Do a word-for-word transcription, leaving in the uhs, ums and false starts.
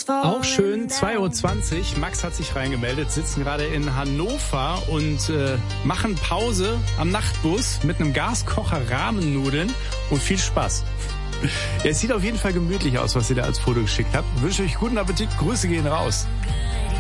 Auch schön, zwei Uhr zwanzig. Max hat sich reingemeldet, sitzen gerade in Hannover und äh, machen Pause am Nachtbus mit einem Gaskocher Rahmennudeln und viel Spaß. Ja, es sieht auf jeden Fall gemütlich aus, was ihr da als Foto geschickt habt. Ich wünsche euch guten Appetit. Grüße gehen raus.